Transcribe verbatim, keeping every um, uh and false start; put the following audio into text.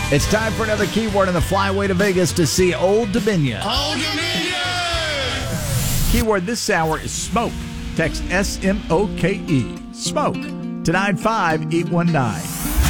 It's time for another keyword on the flyway to Vegas to see Old Dominion. Old Dominion! Keyword this hour is smoke. Text S M O K E. Smoke to nine five eight one nine.